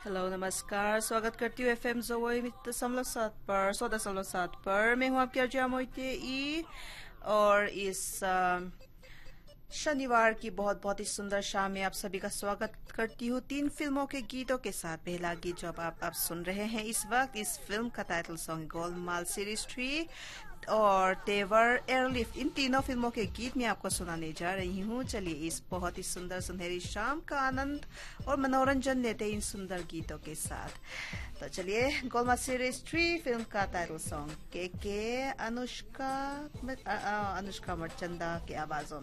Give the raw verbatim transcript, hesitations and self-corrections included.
Hello नमस्कार, स्वागत करती हूँ एफ एम जोई दशमलव सात पर सौ दशमलव सात पर। मैं हूँ आपकी अर्जुआ मोइते ई। और इस अ, शनिवार की बहुत बहुत ही सुंदर शाम में आप सभी का स्वागत करती हूँ तीन फिल्मों के गीतों के साथ। पहला गीत जो अब आप, आप सुन रहे हैं इस वक्त, इस फिल्म का title song Golmaal series three और तेवर एयरलिफ्ट। इन तीनों फिल्मों के गीत मैं आपको सुनाने जा रही हूँ। चलिए इस बहुत ही सुंदर सुनहरी शाम का आनंद और मनोरंजन लेते इन सुंदर गीतों के साथ। तो चलिए, गोलमाल सीरीज थ्री फिल्म का टाइटल सॉन्ग के के अनुष्का अ- अ- अनुष्का मर्चंदा की आवाजों